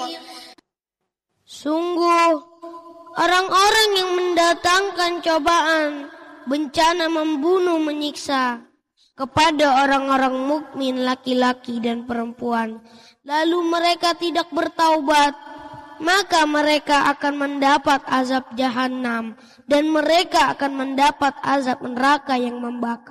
Sungguh, orang-orang yang mendatangkan cobaan, bencana membunuh menyiksa kepada orang-orang mukmin laki-laki dan perempuan, lalu mereka tidak bertaubat, maka mereka akan mendapat azab jahanam dan mereka akan mendapat azab neraka yang membakar.